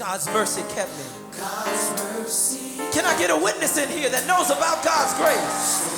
God's mercy kept me. God's mercy. Can I get a witness in here that knows about God's grace?